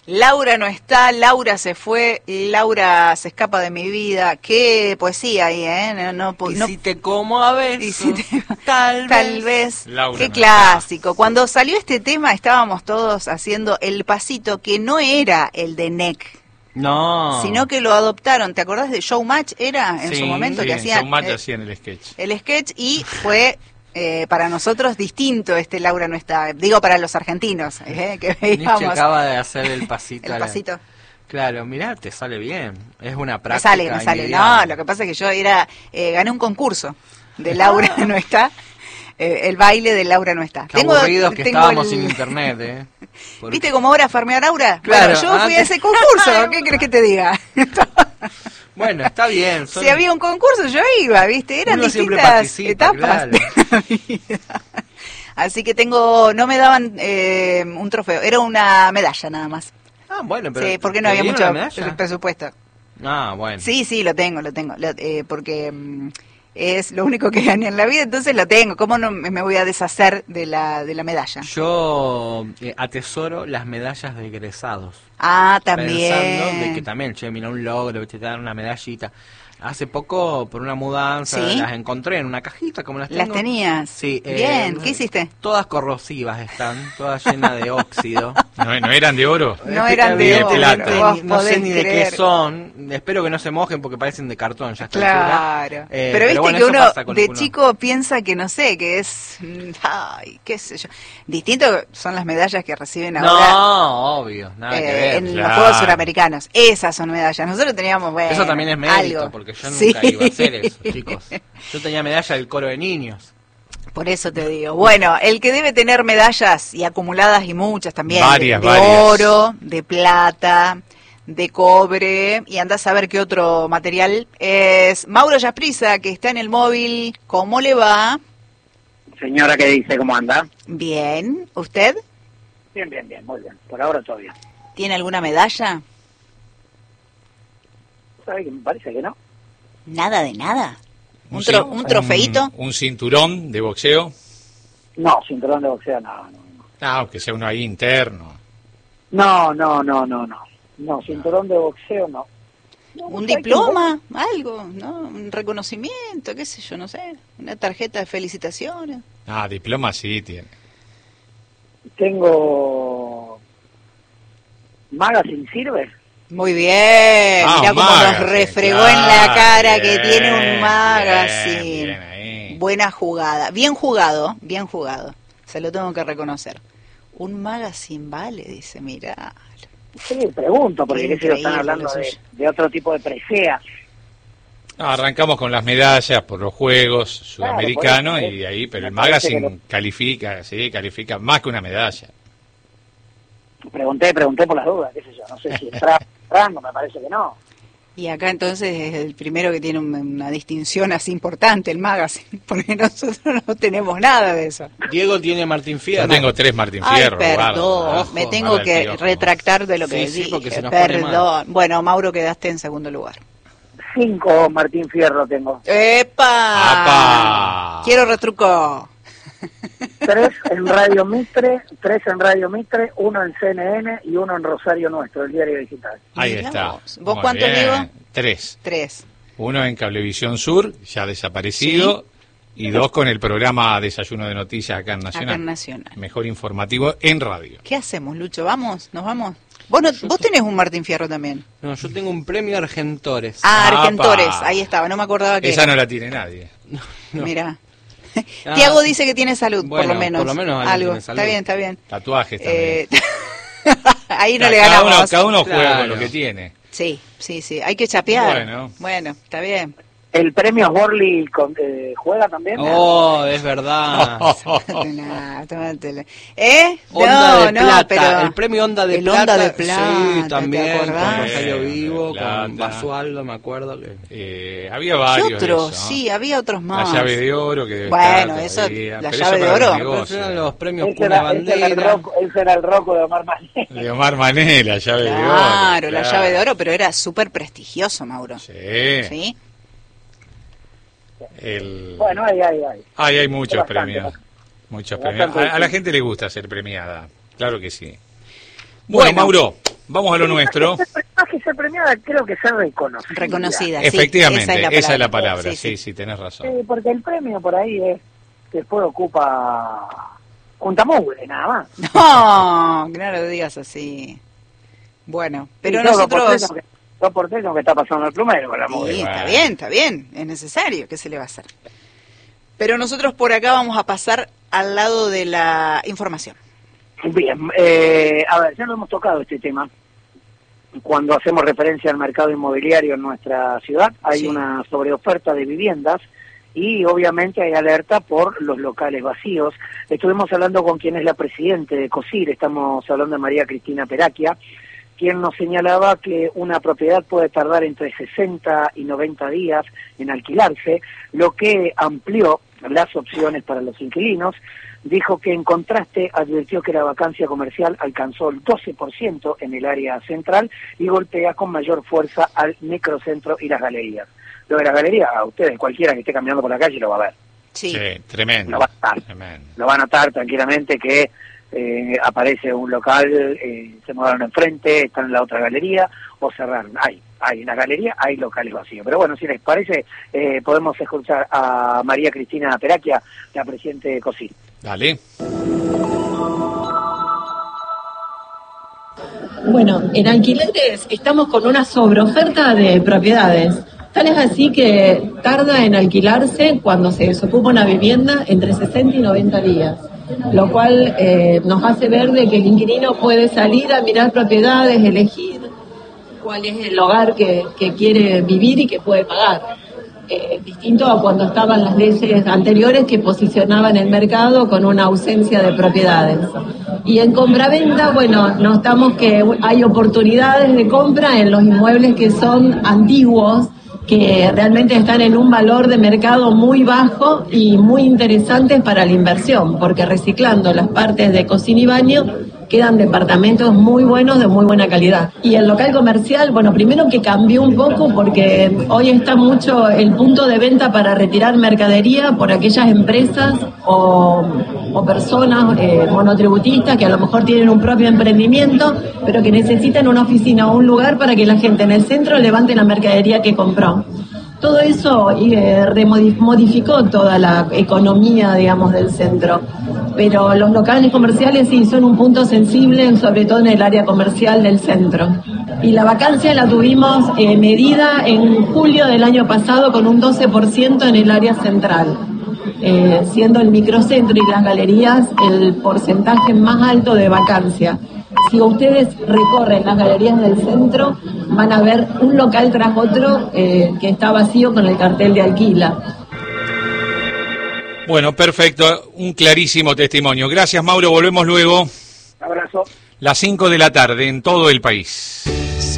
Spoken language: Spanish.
Laura no está, Laura se fue, Laura se escapa de mi vida. Qué poesía ahí, ¿eh? Y si te como a besos, tal vez. Laura qué no clásico. Está. Cuando salió este tema estábamos todos haciendo el pasito que no era el de NEC. No. Sino que lo adoptaron. ¿Te acordás de Showmatch? Era en su momento que hacían. Showmatch hacían el sketch. El sketch y fue... para nosotros distinto Laura no está, digo para los argentinos, que veíamos. Nietzsche acaba de hacer el pasito. El pasito. Claro, mirá, te sale bien, es una práctica. Me sale, no, lo que pasa es que yo gané un concurso de Laura no está, el baile de Laura no está. Qué aburridos que estábamos sin internet, Porque... ¿Viste cómo ahora farmear Laura? Claro, bueno, yo fui a ese concurso, ¿qué crees que te diga? Bueno, está bien. Si había un concurso, yo iba, ¿viste? Eran distintas etapas de la vida. Así que no me daban un trofeo, era una medalla nada más. Ah, bueno, pero... Sí, porque no había mucho presupuesto. Ah, bueno. Sí, lo tengo, porque es lo único que gané en la vida, entonces lo tengo. ¿Cómo no me voy a deshacer de la medalla? Yo atesoro las medallas de egresados. Ah, también. Pensando de que también, mira, un logro, te dan una medallita. Hace poco, por una mudanza, ¿sí? Las encontré en una cajita, como las tengo. ¿Las tenías? Sí. Bien, ¿qué hiciste? Todas corrosivas están, todas llenas de óxido. ¿No eran de oro? No eran de oro. No sé ni de qué son. Espero que no se mojen porque parecen de cartón, ya está. Claro. Pero viste bueno, que uno de chico piensa que no sé, que es... Ay, qué sé yo. Distinto son las medallas que reciben ahora. No, obvio, nada que ver. En los Juegos Suramericanos. Esas son medallas. Nosotros teníamos, bueno... Eso también es mérito, algo. Porque yo nunca iba a hacer eso, chicos. Yo tenía medalla del coro de niños. Por eso te digo. Bueno, el que debe tener medallas y acumuladas y muchas también. Varias. Oro, de plata, de cobre y andás a ver qué otro material. Es Mauro Yasprisa, que está en el móvil. ¿Cómo le va? Señora, ¿qué dice? ¿Cómo anda? Bien. ¿Usted? Bien, muy bien. Por ahora todo bien. ¿Tiene alguna medalla? ¿Sabe que me parece que no? Nada de nada. ¿Un trofeito? ¿Un cinturón de boxeo? No, cinturón de boxeo no. Aunque sea uno ahí interno. No, cinturón de boxeo no. ¿Un diploma? Algo, ¿no? Un reconocimiento, qué sé yo, no sé. Una tarjeta de felicitaciones. Diploma sí tiene. Tengo... ¿Magazine sirve? Muy bien, mirá cómo nos refregó en la cara que tiene un magazine. Bien buena jugada, bien jugado, se lo tengo que reconocer. Un magazine vale, dice, mirá. Sí, pregunto, porque están hablando de otro tipo de preseas. Arrancamos con las medallas por los Juegos Sudamericanos y ahí, pero el magazine califica más que una medalla. Pregunté por las dudas, qué sé yo, no sé si entra rango, me parece que no. Y acá entonces es el primero que tiene una distinción así importante, el magazine, porque nosotros no tenemos nada de eso. Diego tiene Martín Fierro. Yo tengo 3 Martín Fierro. Perdón, me tengo que retractar de lo que dije. Perdón. Bueno, Mauro, quedaste en segundo lugar. 5 Martín Fierro tengo. ¡Epa! Quiero retruco. 3 en Radio Mitre, 1 en CNN y 1 en Rosario Nuestro, el diario digital. Ahí está. ¿Vos cuántos, Diego? 3. 3. 1 en Cablevisión Sur, ya desaparecido, y 2 con el programa Desayuno de Noticias acá en Nacional. Mejor informativo en radio. ¿Qué hacemos, Lucho? ¿Vamos? ¿Nos vamos? ¿Vos tenés un Martín Fierro también? No, yo tengo un premio Argentores. Argentores, ahí estaba, no me acordaba que esa no la tiene nadie. No. Mirá. Tiago dice que tiene salud, por lo menos algo. Está bien. Tatuajes también. Ahí no le ganamos. Cada uno juega con lo que tiene. Sí, hay que chapear. Bueno, está bien. ¿El premio Borley juega también? Oh, es verdad. Tómatela. Onda de Plata, pero el premio Onda de Plata. Onda de Plata, sí, también, con Rosario Vivo, Plata. con Basualdo, me acuerdo que... había varios. ¿Qué otros? Eso, ¿no? Sí, había otros más. La llave de oro que debe bueno, estar eso, todavía. la Pero llave de oro. Esos eran los premios Cuna Bandera. Ese era el Rocco de Omar Mané. De Omar Mané, la llave de oro. Claro, la llave de oro, pero era súper prestigioso, Mauro. Sí. Bueno, hay muchos bastante, premios. Bastante A la gente le gusta ser premiada, claro que sí. Bueno, Mauro, Vamos a lo nuestro. Más que ser premiada, creo que ser reconocida. Reconocida, sí. Efectivamente, esa es la palabra. Sí, tenés razón. Porque el premio por ahí es que después ocupa junta mugre, nada más. No, claro, digas así. Bueno, pero sí, nosotros... Dos por tres que está pasando el plumero con la mugre. Sí, está bien, es necesario, ¿qué se le va a hacer? Pero nosotros por acá vamos a pasar al lado de la información. Bien, a ver, ya lo hemos tocado este tema. Cuando hacemos referencia al mercado inmobiliario en nuestra ciudad, hay una sobreoferta de viviendas y obviamente hay alerta por los locales vacíos. Estuvimos hablando con quien es la presidente de COSIR, estamos hablando de María Cristina Peracchia, quien nos señalaba que una propiedad puede tardar entre 60 y 90 días en alquilarse, lo que amplió las opciones para los inquilinos. Dijo que en contraste advirtió que la vacancia comercial alcanzó el 12% en el área central y golpea con mayor fuerza al microcentro y las galerías. Lo de las galerías, a ustedes, cualquiera que esté caminando por la calle lo va a ver. Sí, tremendo. Lo va a notar, tremendo. Lo va a notar tranquilamente que aparece un local, se mudaron enfrente, están en la otra galería o cerraron. Hay en la galería, hay locales vacíos. Pero bueno, si les parece, podemos escuchar a María Cristina Peracchia, la presidente de COSIR. Dale. Bueno, en alquileres estamos con una sobreoferta de propiedades. Tal es así que tarda en alquilarse cuando se desocupa una vivienda entre 60 y 90 días. Lo cual nos hace ver de que el inquilino puede salir a mirar propiedades, elegir cuál es el hogar que quiere vivir y que puede pagar. Distinto a cuando estaban las leyes anteriores que posicionaban el mercado con una ausencia de propiedades. Y en compraventa, bueno, notamos que hay oportunidades de compra en los inmuebles que son antiguos, que realmente están en un valor de mercado muy bajo y muy interesantes para la inversión, porque reciclando las partes de cocina y baño quedan departamentos muy buenos, de muy buena calidad. Y el local comercial, bueno, primero que cambió un poco porque hoy está mucho el punto de venta para retirar mercadería por aquellas empresas o personas monotributistas que a lo mejor tienen un propio emprendimiento, pero que necesitan una oficina o un lugar para que la gente en el centro levante la mercadería que compró. Todo eso modificó toda la economía, digamos, del centro. Pero los locales comerciales sí son un punto sensible, sobre todo en el área comercial del centro. Y la vacancia la tuvimos medida en julio del año pasado con un 12% en el área central, siendo el microcentro y las galerías el porcentaje más alto de vacancia. Si ustedes recorren las galerías del centro, van a ver un local tras otro que está vacío con el cartel de alquila. Bueno, perfecto, un clarísimo testimonio. Gracias, Mauro, volvemos luego. Abrazo. Las 5 de la tarde en todo el país.